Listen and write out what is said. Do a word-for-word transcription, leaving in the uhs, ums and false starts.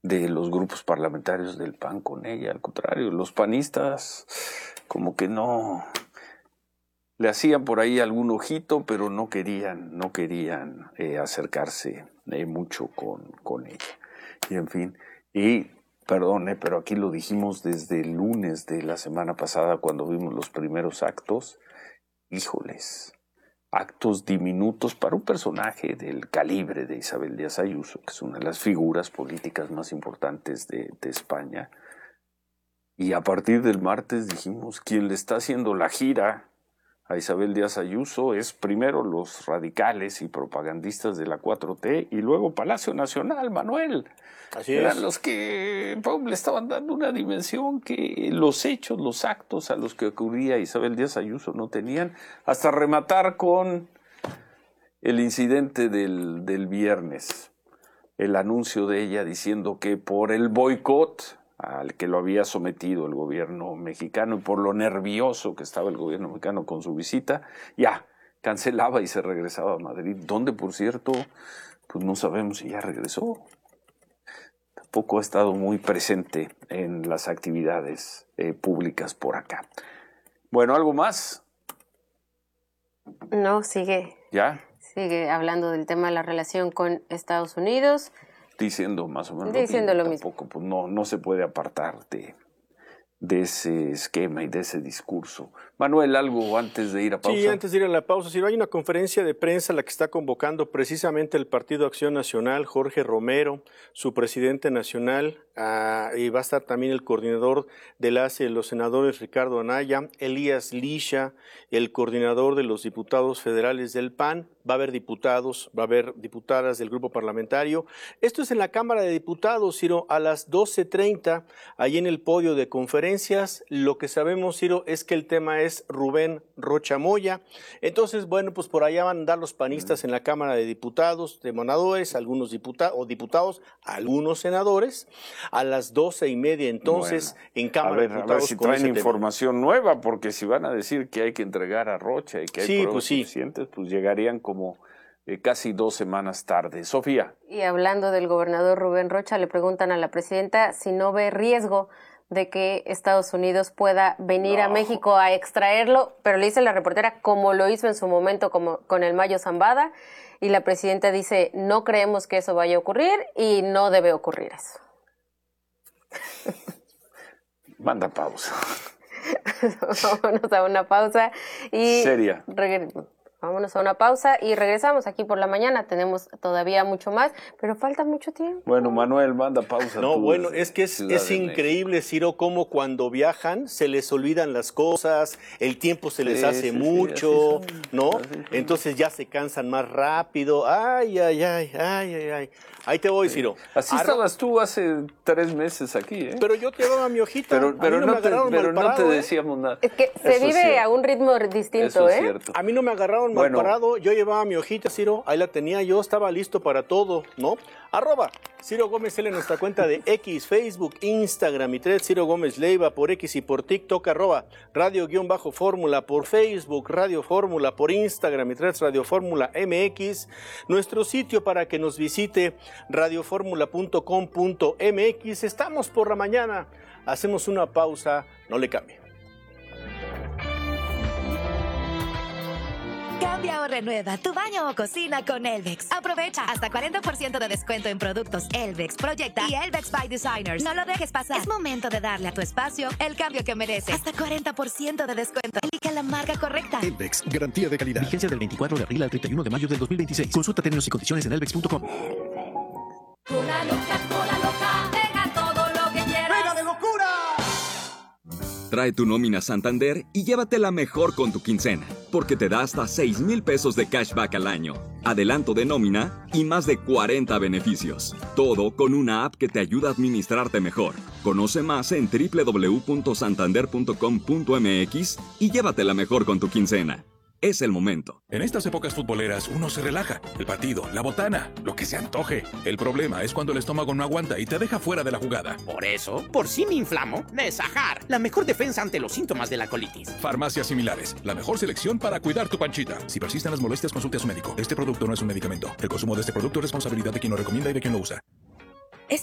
de los grupos parlamentarios del P A N con ella. Al contrario, los panistas como que no le hacían por ahí algún ojito, pero no querían, no querían eh, acercarse eh, mucho con, con ella. Y en fin, y perdone, pero aquí lo dijimos desde el lunes de la semana pasada cuando vimos los primeros actos. Híjoles, actos diminutos para un personaje del calibre de Isabel Díaz Ayuso, que es una de las figuras políticas más importantes de, de España. Y a partir del martes dijimos, quien le está haciendo la gira a Isabel Díaz Ayuso es primero los radicales y propagandistas de la cuatro T y luego Palacio Nacional, Manuel. Así Eran es. los que Pablo, le estaban dando una dimensión que los hechos, los actos a los que ocurría Isabel Díaz Ayuso no tenían, hasta rematar con el incidente del, del viernes, el anuncio de ella diciendo que por el boicot al que lo había sometido el gobierno mexicano y por lo nervioso que estaba el gobierno mexicano con su visita, ya cancelaba y se regresaba a Madrid, donde por cierto, pues no sabemos si ya regresó. Tampoco ha estado muy presente en las actividades eh, públicas por acá. Bueno, ¿algo más? No, sigue. ¿Ya? Sigue hablando del tema de la relación con Estados Unidos. Diciendo más o menos Diciendo lo, lo mismo. Tampoco, pues no, no se puede apartar de, de ese esquema y de ese discurso. Manuel, ¿algo antes de ir a pausa? Sí, antes de ir a la pausa, si hay una conferencia de prensa a la que está convocando precisamente el Partido Acción Nacional, Jorge Romero, su presidente nacional, uh, y va a estar también el coordinador del A C E, los senadores Ricardo Anaya, Elías Lisha, el coordinador de los diputados federales del P A N. Va a haber diputados, va a haber diputadas del grupo parlamentario. Esto es en la Cámara de Diputados, Ciro, a las doce treinta, ahí en el podio de conferencias. Lo que sabemos, Ciro, es que el tema es Rubén Rocha Moya. Entonces, bueno, pues por allá van a andar los panistas en la Cámara de Diputados, de senadores, algunos diputados, o diputados, algunos senadores. A las doce y media, entonces, bueno, en Cámara a ver, de Diputados. A ver si traen información nueva, porque si van a decir que hay que entregar a Rocha y que hay sí, pruebas pues sí. suficientes, pues llegarían como como eh, casi dos semanas tarde. Sofía. Y hablando del gobernador Rubén Rocha, le preguntan a la presidenta si no ve riesgo de que Estados Unidos pueda venir no. a México a extraerlo, pero le dice la reportera como lo hizo en su momento como con el Mayo Zambada, y la presidenta dice, no creemos que eso vaya a ocurrir y no debe ocurrir eso. Manda pausa. Vámonos a una pausa y... Seria. Regre- Vámonos a una pausa y regresamos aquí por la mañana. Tenemos todavía mucho más, pero falta mucho tiempo. Bueno, Manuel, manda pausa. No, bueno, es que es, es increíble, Ciro, cómo cuando viajan se les olvidan las cosas, el tiempo se les sí, hace sí, mucho, sí, ¿no? Entonces ya se cansan más rápido. Ay, ay, ay, ay, ay, ay. Ahí te voy, Ciro. Así Ar- estabas tú hace tres meses aquí, ¿eh? Pero yo te llevaba mi hojita. Pero, pero, no, no, te, pero no parado, te decíamos ¿eh? nada. Es que se Eso vive a un ritmo distinto, Eso ¿eh? Es cierto. A mí no me agarraron mal bueno. parado. Yo llevaba mi hojita, Ciro. Ahí la tenía yo. Estaba listo para todo, ¿no? Arroba Ciro Gómez L en nuestra cuenta de X, Facebook, Instagram y Threads, Ciro Gómez Leiva por X y por TikTok, arroba Radio-Fórmula por Facebook, Radio Fórmula por Instagram y Threads, Radio Fórmula M X. Nuestro sitio para que nos visite, radio fórmula punto com punto m x. Estamos por la mañana. Hacemos una pausa. No le cambie. Cambia o renueva tu baño o cocina con Elvex. Aprovecha hasta cuarenta por ciento de descuento en productos Elvex, Proyecta y Elvex by Designers. No lo dejes pasar. Es momento de darle a tu espacio el cambio que merece. Hasta cuarenta por ciento de descuento. Elige la marca correcta. Elvex, garantía de calidad. Vigencia del veinticuatro de abril al treinta y uno de mayo del dos mil veintiséis. Consulta términos y condiciones en elvex punto com. Cola loca, cola loca, pega todo lo que quieras. ¡Pega de locura! Trae tu nómina Santander y llévatela mejor con tu quincena, porque te da hasta seis mil pesos de cashback al año, adelanto de nómina y más de cuarenta beneficios. Todo con una app que te ayuda a administrarte mejor. Conoce más en doble u doble u doble u punto santander punto com punto m x y llévatela mejor con tu quincena. Es el momento. En estas épocas futboleras uno se relaja. El partido, la botana, lo que se antoje. El problema es cuando el estómago no aguanta y te deja fuera de la jugada. Por eso, por si me inflamo, Nesajar, la mejor defensa ante los síntomas de la colitis. Farmacias similares, la mejor selección para cuidar tu panchita. Si persisten las molestias, consulte a su médico. Este producto no es un medicamento. El consumo de este producto es responsabilidad de quien lo recomienda y de quien lo usa.